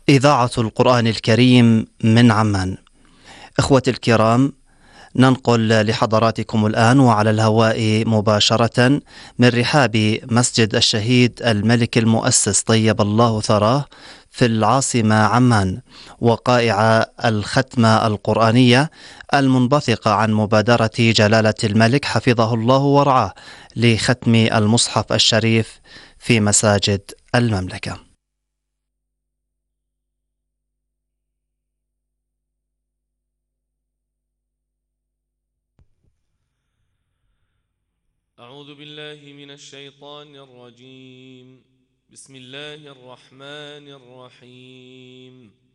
إذاعة القرآن الكريم من عمان. إخوتي الكرام، ننقل لحضراتكم الآن وعلى الهواء مباشرة من رحاب مسجد الشهيد الملك المؤسس طيب الله ثراه في العاصمة عمان، وقائع الختمة القرآنية المنبثقة عن مبادرة جلالة الملك حفظه الله ورعاه لختم المصحف الشريف في مساجد المملكة. أعوذ بالله من الشيطان الرجيم. بسم الله الرحمن الرحيم.